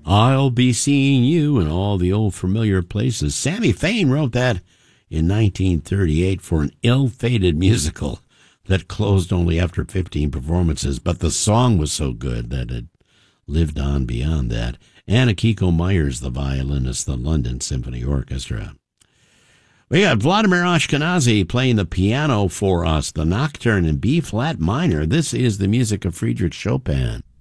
I'll be seeing you in all the old familiar places. Sammy Fain wrote that in 1938 for an ill-fated musical that closed only after 15 performances, but the song was so good that it lived on beyond that. And Akiko Myers, the violinist, the London Symphony Orchestra. We got Vladimir Ashkenazy playing the piano for us, the Nocturne in B-flat minor. This is the music of Friedrich Chopin.